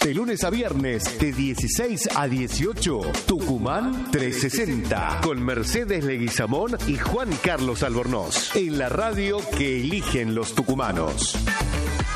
De lunes a viernes, de 16 a 18. Tucumán 360. Con Mercedes Leguizamón y Juan Carlos Albornoz. En la radio que eligen los tucumanos.